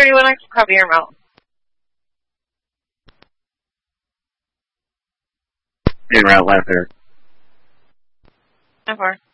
anyone I can cover your mouth. In route left there. Never.